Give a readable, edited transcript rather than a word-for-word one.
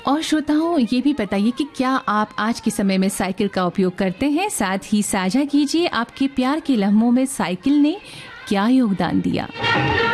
और श्रोताओं, ये भी बताइए कि क्या आप आज के समय में साइकिल का उपयोग करते हैं। साथ ही साझा कीजिए आपके प्यार के लम्हों में साइकिल ने क्या योगदान दिया।